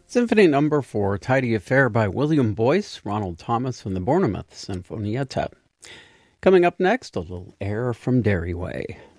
Symphony Number 4, Tidy Affair by William Boyce, Ronald Thomas from the Bournemouth Sinfonietta. Coming up next, a little air from Derryway.